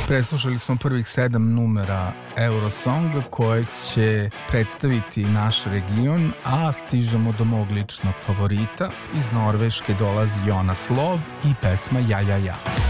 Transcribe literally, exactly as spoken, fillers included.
Preslušali smo prvih sedam numera Eurosonga koje će predstaviti naš region, a stižemo do mog ličnog favorita. Iz Norveške dolazi Jonas Lov i pesma Ja, ja, ja.